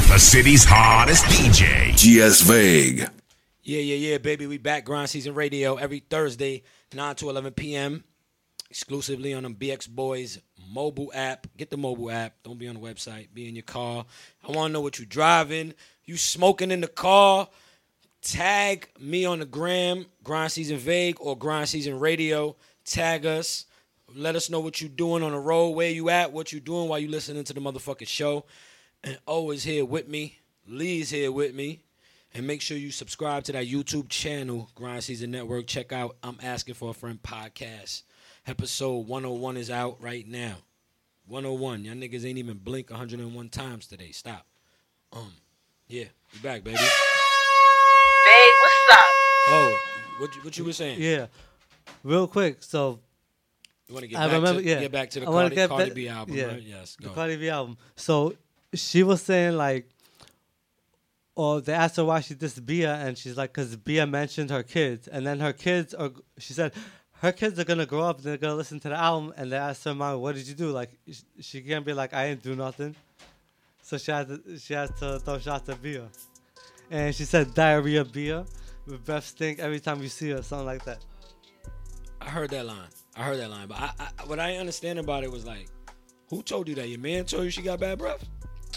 The city's hottest DJ, GS Vague. Yeah, baby. We back. Grind Season Radio every Thursday, 9 to 11 p.m. Exclusively on the BX Boys mobile app. Get the mobile app. Don't be on the website. Be in your car. I want to know what you driving. You smoking in the car. Tag me on the gram, Grind Season Vague or Grind Season Radio. Tag us. Let us know what you doing on the road, where you at, what you doing while you listening to the motherfucking show. And O is here with me. Lee's here with me. And make sure you subscribe to that YouTube channel, Grind Season Network. Check out I'm Asking for a Friend podcast. Episode 101 is out right now. 101. Y'all niggas ain't even blink 101 times today. Stop. Yeah, we back, baby. Vague, what's up? Oh, what you were saying? Yeah. Real quick, so you want to get back to the Cardi B album, right? Yes, go. The Cardi B album. So she was saying like, or they asked her why she dissed Bia, and she's like, because Bia mentioned her kids, and then her kids are. She said her kids are gonna grow up, and they're gonna listen to the album, and they asked her mom, "What did you do?" Like she can't be like, "I didn't do nothing." So she has to throw shots at Bia, and she said diarrhea Bia, with breath stink every time you see her, something like that. I heard that line, but I what I understand about it was like, who told you that? Your man told you she got bad breath?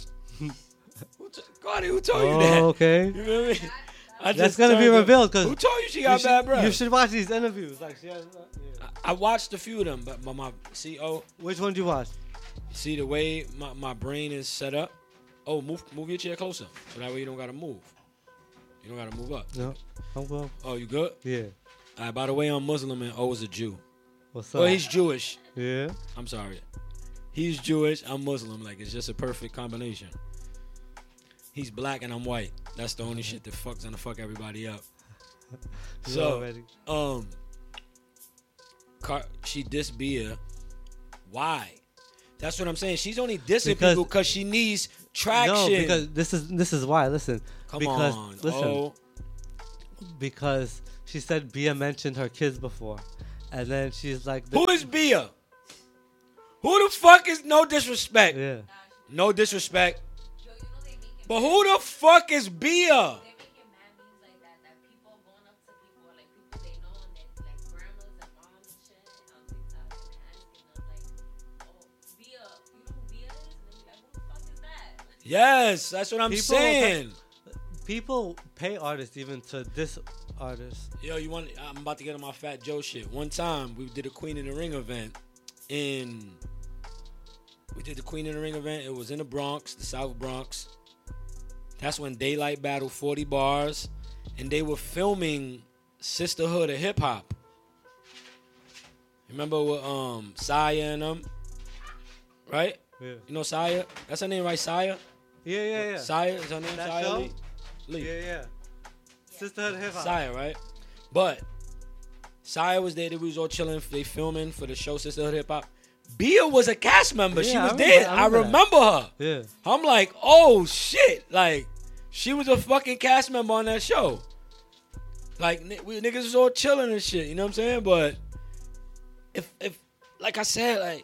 Cardi, who told you that? Okay. You know what I mean? That's gonna be revealed because who told you she got bad breath? You should watch these interviews. Like she has. Yeah. I watched a few of them, but my Which one did you watch? See the way my brain is set up. Oh, move your chair closer, so that way you don't gotta move. You don't gotta move up. No, I'm good. Oh, you good? Yeah. All right. By the way, I'm Muslim and O is a Jew. What's up? Well, he's Jewish. Yeah. I'm sorry. He's Jewish. I'm Muslim. Like it's just a perfect combination. He's black and I'm white. That's the only shit that fucks gonna fuck everybody up. So, she dissed Bia. Why? That's what I'm saying. She's only dissing people because she needs traction. No, because this is why. Listen. Listen. Because she said Bia mentioned her kids before, and then she's like, "Who is Bia? Who the fuck is no disrespect? Yeah. No disrespect." But who the fuck is Bia? They're making mad memes like that people going up to people, like people they know, and then like grandmas and moms and shit on TikTok and asking them like, oh, Bia, you know who Bia is? And they're like, who the fuck is that? Yes, that's what I'm saying. People pay artists even to diss artists. Yo, I'm about to get on my Fat Joe shit. One time, we did a Queen in the Ring event It was in the Bronx, the South Bronx. That's when Daylight battled 40 Bars, and they were filming Sisterhood of Hip Hop. Remember with Saya and them, right? Yeah. You know Saya? That's her name, right? Saya? Yeah. Saya is her name. That Saya show? Lee. Yeah. Sisterhood of Hip Hop. Saya, right? But Saya was there. They was all chilling. They filming for the show Sisterhood of Hip Hop. Bia was a cast member. She was there. I remember her. Yeah. I'm like, oh shit! Like, she was a fucking cast member on that show. Like, niggas was all chilling and shit. You know what I'm saying? But if like I said, like,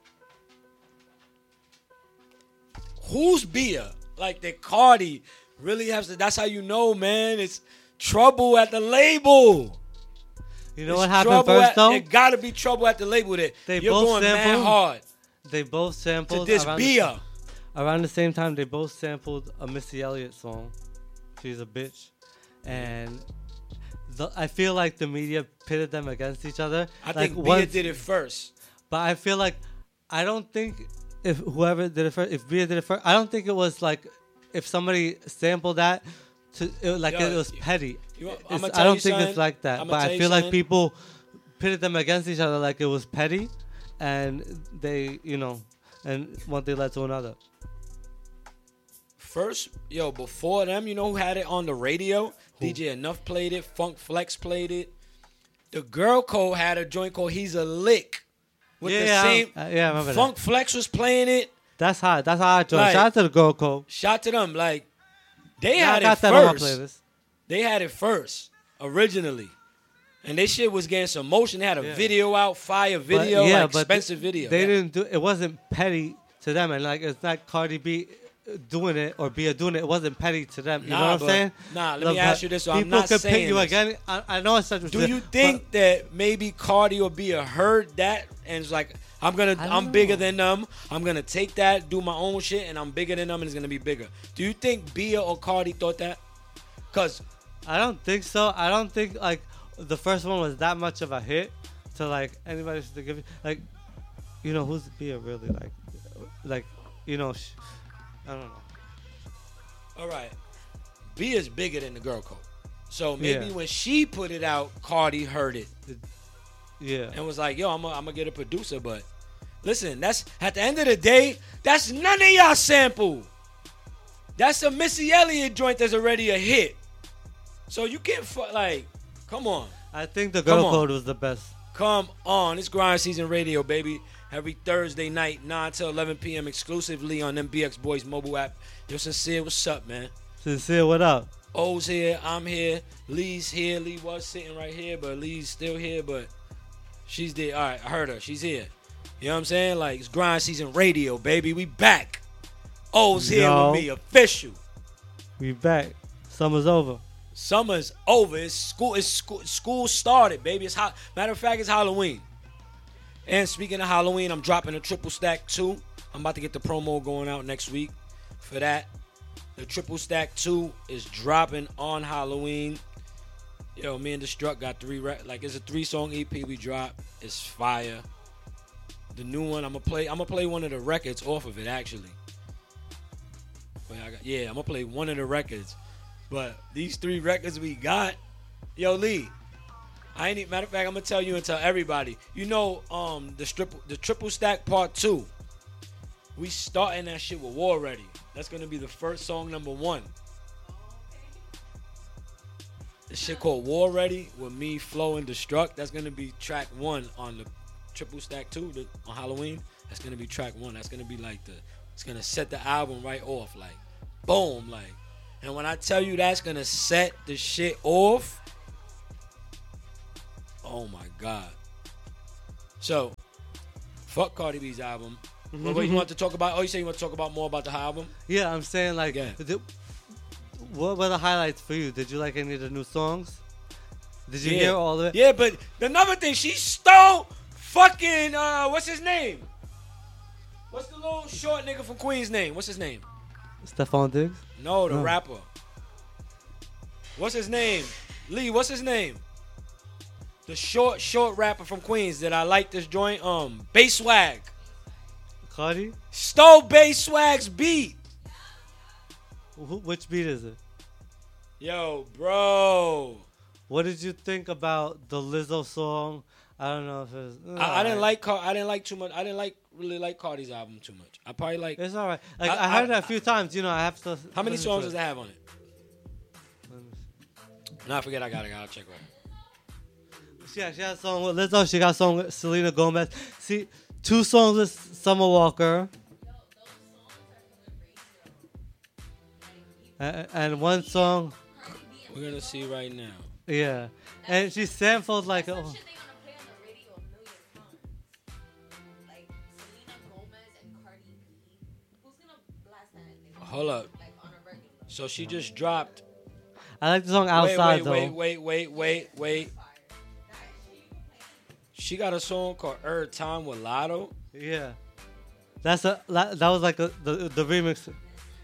who's Bia? Like, that Cardi really has to. That's how you know, man. It's trouble at the label. You know what happened first, though? It gotta be trouble at the label that you're both going mad hard. They both sampled to this Bia. Around the same time, they both sampled a Missy Elliott song. She's a bitch. And I feel like the media pitted them against each other. I think Bia did it first. But I feel like, I don't think if whoever did it first, if Bia did it first, I don't think it was like, if somebody sampled that, it was petty. I don't think it's like that. But I feel like people pitted them against each other like it was petty. And they, and one thing led to another. First, before them, you know who had it on the radio? Who? DJ Enough played it. Funk Flex played it. The Girl Code had a joint called He's a Lick. With the same. I remember Funk that. Flex was playing it. That's hot. That's hot. Shout out to the Girl Code. Shout to them. Like, they had it first. That on my playlist. They had it first, originally. And they shit was getting some motion. They had a video out, fire video, expensive video. They didn't do it. Wasn't petty to them. And like, it's not Cardi B doing it or Bia doing it, it wasn't petty to them. You know what I'm but- saying? Nah, let me ask you this. So I'm People not could saying pick you this. again. I know it's such a. Do you think that maybe Cardi or Bia heard that and it's like, I'm bigger than them. I'm gonna take that, do my own shit, and I'm bigger than them, and it's gonna be bigger. Do you think Bia or Cardi thought that? Cause I don't think so. I don't think like the first one was that much of a hit to like anybody to give it. Like, you know, who's Bia really like, you know, I don't know. all right, Bia's bigger than the girl code. So maybe Yeah. when she put it out, Cardi heard it Yeah. and was like, "Yo, I'm gonna get a producer." But listen, that's at the end of the day, that's none of y'all sample. That's a Missy Elliott joint that's already a hit. So you can't like, come on, I think the Come girl on. code was the best. come on. It's Grind Season Radio, baby. Every Thursday night, 9 to 11 p.m. exclusively on MBX Boys mobile app. Yo, Sincere, what's up, man? Sincere, what up? O's here, I'm here, Lee's here. Lee was sitting right here, but Lee's still here, but she's there. All right, I heard her. She's here. You know what I'm saying? Like, it's Grind Season Radio, baby. We back. O's here Yo. with me, official. We back. Summer's over. Summer's over. It's school started, baby. It's hot. Matter of fact, it's Halloween. And speaking of Halloween, I'm dropping a triple stack 2. I'm about to get the promo going out next week for that. The triple stack 2 is dropping on Halloween. Yo, me and Destruct got 3 it's a 3-song EP we dropped. It's fire. The new one, I'm gonna play one of the records off of it actually. But I'm gonna play one of the records. But these 3 records we got, yo Lee, matter of fact, I'm gonna tell you and tell everybody. You know, the triple stack part 2. We starting that shit with War Ready. That's gonna be the first song number 1. The shit called War Ready with me, Flow, and Destruct. That's gonna be track 1 on the triple stack 2 on Halloween. That's gonna be track 1. That's gonna be like it's gonna set the album right off, like boom, like. And when I tell you that's gonna set the shit off, oh my God. So, fuck Cardi B's album. What you want to talk about? Oh, you say you want to talk about more about the album? Yeah, I'm saying like, Yeah. what were the highlights for you? Did you like any of the new songs? Did you hear all of it? Yeah, but another thing, she stole fucking what's his name? What's the little short nigga from Queens name? What's his name? Stephon Diggs? No, the No. rapper. What's his name? Lee, what's his name? The short rapper from Queens that I like this joint. Bass Swag. Cardi? Stole Bass Swag's beat. Which beat is it? Yo, bro. What did you think about the Lizzo song? I don't know if it's. I didn't like too much. I didn't really like Cardi's album too much. I probably like. It's all right. Like I- I heard I- it a few times. You know, I have to. How many listen to songs it. does it have on it? Let me see. No, I forget. I gotta check right. She had a song with Lizzo. She got a song with Selena Gomez. See, 2 songs with Summer Walker. And 1 song, We're gonna see right now. yeah. And she sampled like That's a. some shit they gonna play on the radio a million times. Like Selena Gomez and Cardi B. Who's gonna blast that nigga? Hold up. Like on a regular. So she just dropped. I like the song Outside though. Wait. She got a song called Time with Lotto. Yeah, that was like the remix.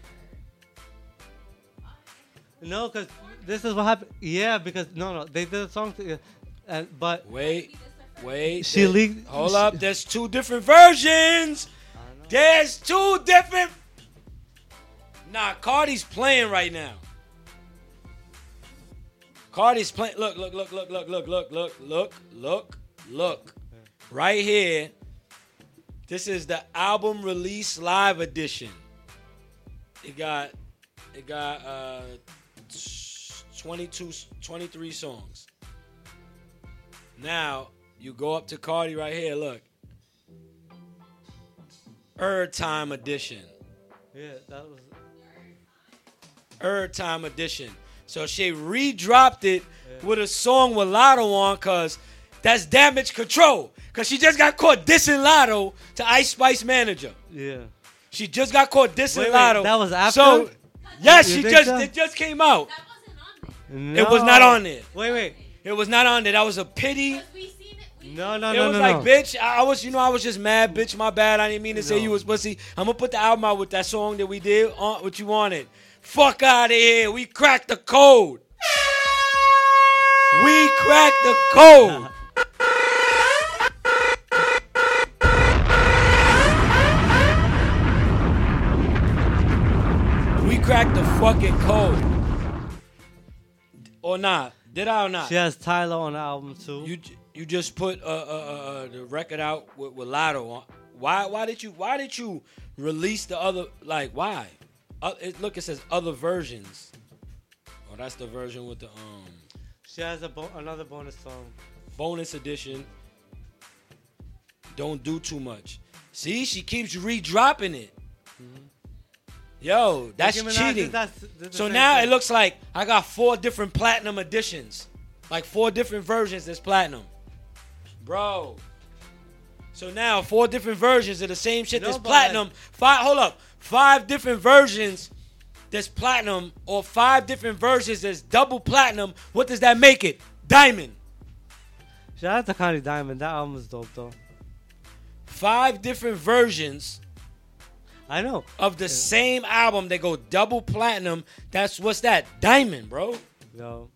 No, because this is what happened. Yeah, because no, they did a song, but Wait. She leaked- Hold up. There's 2 different versions. There's 2 different. Nah, Cardi's playing right now. Cardi's playing. Look. Right here. This is the album release live edition. It got 23 songs. Now, you go up to Cardi right here, look. Time edition. yeah, that was. Time edition. So she re-dropped it with a song with Lotto on because that's Damage Control. Because she just got caught dissing Lotto to Ice Spice manager. Yeah. She just got caught dissing Wait, Lotto. that was after? So, yes, You she think just so? it just came out. That wasn't on there. It was not on there. Wait. It was not on there. That was a pity. Because we seen it. We No. It was like, bitch, I was just mad, bitch, my bad. I didn't mean to say you was pussy. I'm gonna put the album out with that song that we did, what you wanted. Fuck out of here. We cracked the code. We cracked the code. We cracked the fucking code. Or not. Did I or not? She has Tyler on the album too. You just put the record out with Lotto on. Why did you release the other, like, why? It says other versions. Oh, that's the version with the She has another bonus song. bonus edition. Don't do too much. See, she keeps redropping it. Yo, that's Nicki Minaj cheating. did the So same now thing. it looks like I got 4 different platinum editions. Like 4 different versions that's platinum. Bro. So now 4 different versions of the same shit No, that's but platinum. 5 different versions that's platinum, or 5 different versions that's double platinum. What does that make it? Diamond. Shout out to Connie Diamond. That album is dope though. 5 different versions I know. of the same album. They go double platinum. What's that? Diamond, bro. Yo.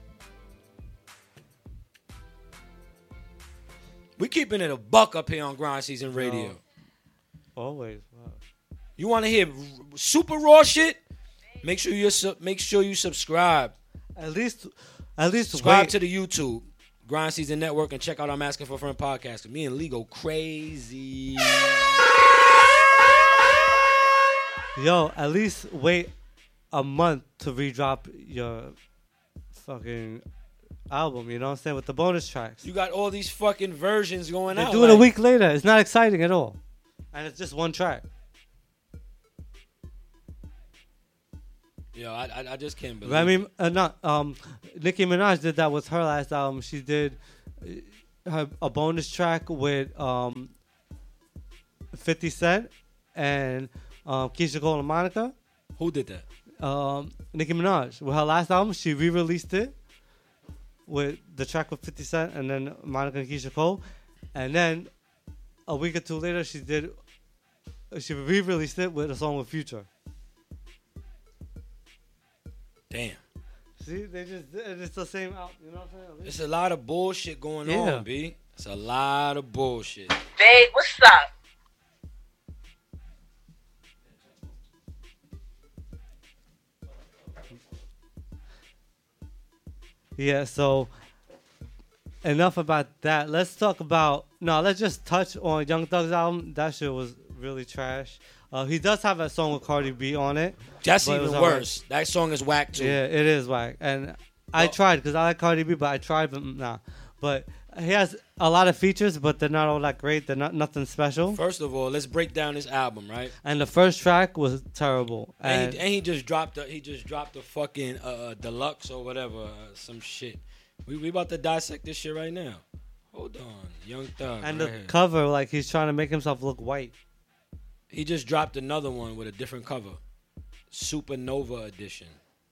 We keeping it a buck up here on Grind Season Radio. Yo. Always. Wow. You want to hear super raw shit? Make sure you subscribe. At least Subscribe wait. to the YouTube Grind Season Network and check out I'm Asking for a Friend podcast. Me and Lee go crazy. Yo, at least wait a month to redrop your fucking album, you know what I'm saying? With the bonus tracks. You got all these fucking versions going They out. do it a week later. It's not exciting at all. And it's just one track. Yo, I just can't believe. I mean, Nicki Minaj did that with her last album. She did a bonus track with 50 Cent and Keisha Cole and Monica. Who did that? Nicki Minaj. With her last album, she re-released it with the track with 50 Cent and then Monica and Keisha Cole. And then a week or two later, she re-released it with a song with Future. Damn. See, it's the same album, you know what I'm saying? It's a lot of bullshit going Yeah. on, B. It's a lot of bullshit. Big, what's up? Yeah, so enough about that. Let's just touch on Young Thug's album. That shit was really trash. He does have a song with Cardi B on it. That's but it even was alright. worse. That song is whack too. Yeah, it is whack. And I tried because I like Cardi B, but I tried, but nah. But he has a lot of features, but they're not all that great. They're not nothing special. First of all, let's break down this album, right? And the first track was terrible. And he just dropped the fucking deluxe or whatever, some shit. We about to dissect this shit right now. Hold on, Young Thug. And right the here. cover, like he's trying to make himself look white. He just dropped another one with a different cover, Supernova edition.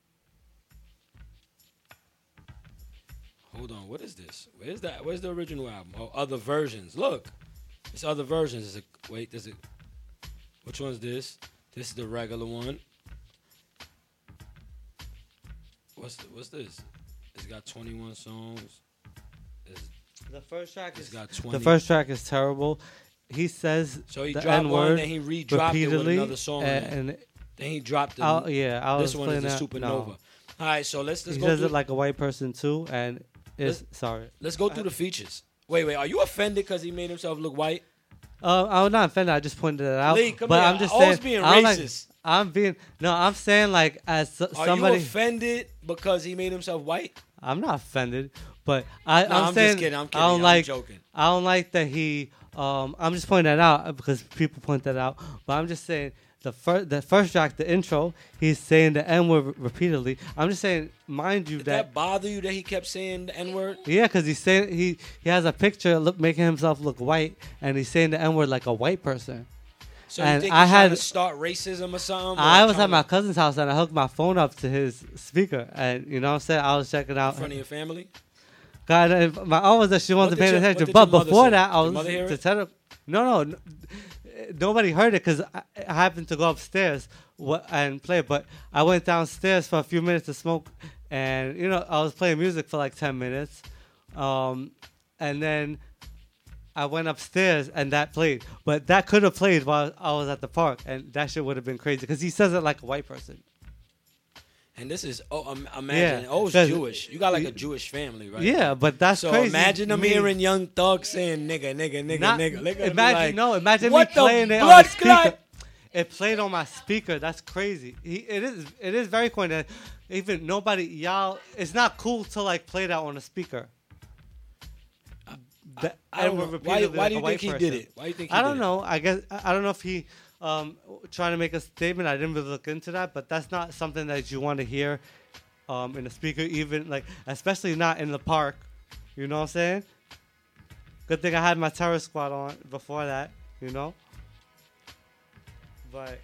Hold on, what is this? Where's the original album? Oh, other versions. Look, it's other versions. Which one's this? This is the regular one. What's this? It's got 21 songs. The first track It's got 20. The first track is terrible. He says So he the dropped one, N-word then he redropped it with repeatedly, another song. and Then he dropped the. I'll this one is explain the that. Supernova. No. All right, so let's He go says through. it like a white person too, and sorry. Let's go through the features. Wait, are you offended because he made himself look white? I was not offended. I just pointed it out. Lee, come but here. I'm just Always saying, being I'm like- racist. I'm saying like as Are somebody. you offended because he made himself white? I'm not offended, but No, I'm I'm saying just kidding. I'm kidding. I don't I'm like. joking. I don't like that he. I'm just pointing that out because people point that out. But I'm just saying the first track, the intro, he's saying the N word repeatedly. I'm just saying, mind you, Did that bother you that he kept saying the N word? yeah, because he's saying he has a picture making himself look white, and he's saying the N word like a white person. So And you think I he's trying had- to start racism or something? I Or was at trying my to- cousin's house and I hooked my phone up to his speaker, and you know what I'm saying. I was checking in out. front of your family. God, my aunt was that she wasn't What did paying your- attention. what did But your mother before say? that, I Did was mother hear to it? tell her. No, nobody heard it because I happened to go upstairs and play. But I went downstairs for a few minutes to smoke, and you know I was playing music for like 10 minutes, and then I went upstairs and that played. But that could have played while I was at the park, and that shit would have been crazy because he says it like a white person. And this is imagine. Yeah, Oh, it's 'cause- Jewish. You got like a Jewish family, right? Yeah, but that's So crazy. imagine them Me- hearing Young Thug saying nigga, nigga, nigga, Not- nigga. They're gonna be imagine like, no, imagine me what the playing it on blood the speaker. clot? It played on my speaker. That's crazy. It is very cool that even nobody y'all. It's not cool to like play that on a speaker. I don't know. Why do you think he did it? Why do you think he I don't did it? know. I guess I don't know if he trying to make a statement. I didn't really look into that, but that's not something that you want to hear in a speaker, even like especially not in the park. You know what I'm saying? Good thing I had my Terror Squad on before that. You know. But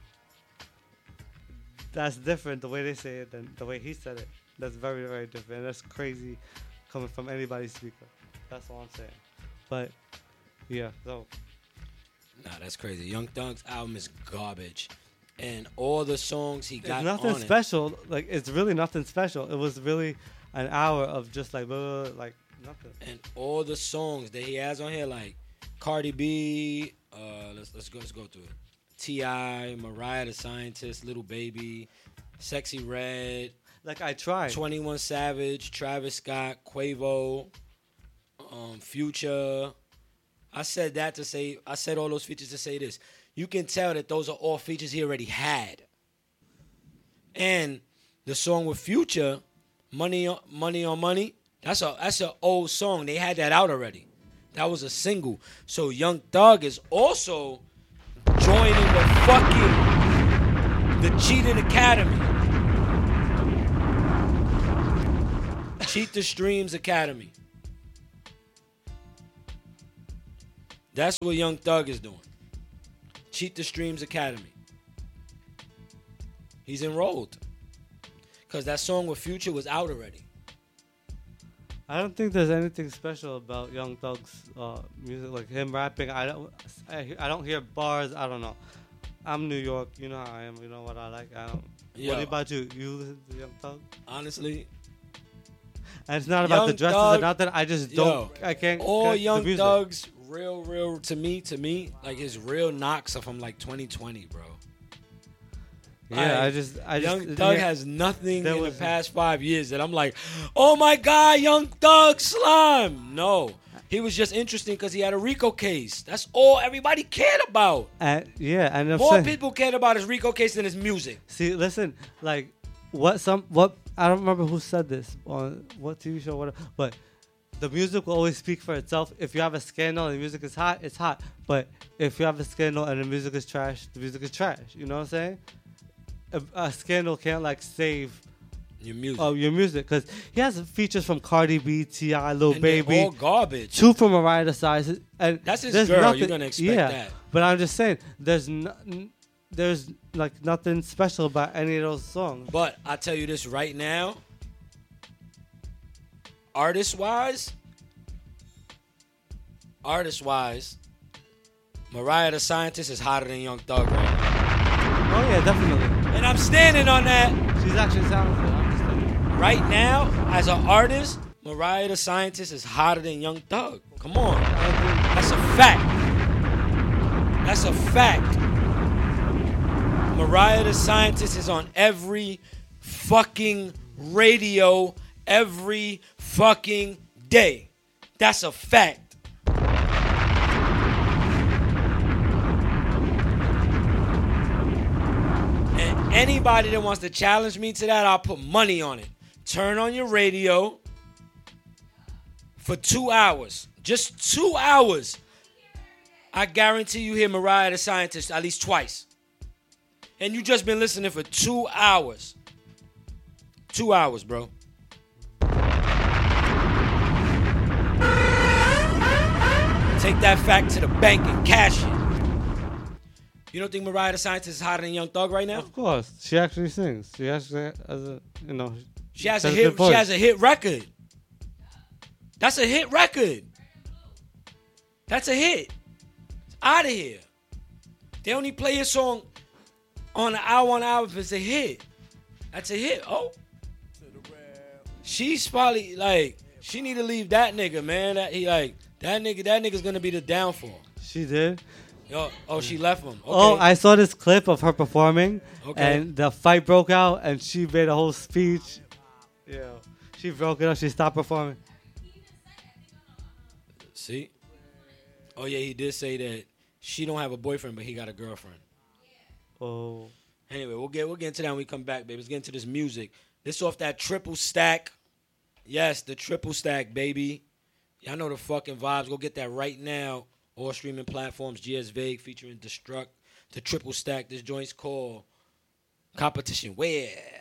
that's different the way they say it than the way he said it. That's very, very different. That's crazy coming from anybody's speaker. That's all I'm saying. But yeah, so Nah, that's crazy. Young Thug's album is garbage, and all the songs he got it's nothing on it. special. Like it's really nothing special. It was really an hour of just like like nothing. And all the songs that he has on here, like Cardi B, let's go through it. T.I., Mariah the Scientist, Little Baby, Sexy Red, Like I tried. 21 Savage, Travis Scott, Quavo, Future. I said all those features to say this. You can tell that those are all features he already had. And the song with Future, Money on Money, that's an old song. They had that out already. That was a single. So Young Thug is also joining the Cheating Academy. Cheat the Streams Academy. That's what Young Thug is doing. Cheat the Streams Academy. He's enrolled. Because that song with Future was out already. I don't think there's anything special about Young Thug's music, like him rapping. I don't hear bars. I don't know. I'm New York. You know how I am. You know what I like. I don't. Yo. What about you? You listen to Young Thug? Honestly, And it's not about the Young dresses Thug- or nothing. I just Yo, don't. I can't. all connect the Young music. Thug's real to me, like his real knocks are from like 2020, bro. Yeah, Like, I just. Young Thug yeah. has nothing There in the was- past 5 years that I'm like, oh my God, Young Thug slime. No, he was just interesting because he had a RICO case. That's all everybody cared about. And I'm More saying, people cared about his RICO case than his music. see, listen, like what I don't remember who said this on what TV show, whatever, but the music will always speak for itself. If you have a scandal and the music is hot, it's hot. But if you have a scandal and the music is trash, the music is trash. You know what I'm saying? A scandal can't like save Your music. your music because he has features from Cardi B, T.I., Lil and they're Baby, all garbage. 2 from Mariah the Size, and That's his there's girl. nothing- You're gonna expect that. But I'm just saying, there's like nothing special about any of those songs. But I tell you this right now, artist-wise, Mariah the Scientist is hotter than Young Thug right now. Oh yeah, definitely. And I'm standing on that. She's actually talented. I'm just saying. Right now, as an artist, Mariah the Scientist is hotter than Young Thug. Come on. That's a fact. That's a fact. Mariah the Scientist is on every fucking radio every fucking day. That's a fact. And anybody that wants to challenge me to that, I'll put money on it. Turn on your radio for 2 hours. Just 2 hours. I guarantee you hear Mariah the Scientist at least twice. And you just been listening for 2 hours. 2 hours, bro. Take that fact to the bank and cash it. You don't think Mariah the Scientist is hotter than Young Thug right now? Of course, she actually sings. She actually has a, you know. She has a has hit. good voice. She has a hit record. That's a hit record. That's a hit. It's out of here. They only play your song on an hour if it's a hit. That's a hit. Oh. She's probably like, she need to leave that nigga, man. That nigga's gonna be the downfall. She did. Yo, oh, she left him. Okay. Oh, I saw this clip of her performing, Okay. and the fight broke out, and she made a whole speech. Yeah, she broke it up. She stopped performing. See? Oh yeah, he did say that she don't have a boyfriend, but he got a girlfriend. Oh, Anyway, we'll get into that when we come back, baby. Let's get into this music. This off that triple stack. Yes, the triple stack, baby. Y'all know the fucking vibes. Go get that right now. All streaming platforms, GS Vague featuring Destruct. The triple stack. This joint's called Competition Where?